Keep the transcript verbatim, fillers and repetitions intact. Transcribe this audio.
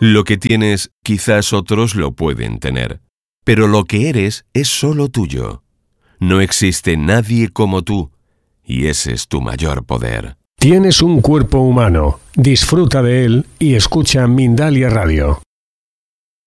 Lo que tienes, quizás otros lo pueden tener, pero lo que eres es solo tuyo. No existe nadie como tú, y ese es tu mayor poder. Tienes un cuerpo humano. Disfruta de él y escucha Mindalia Radio.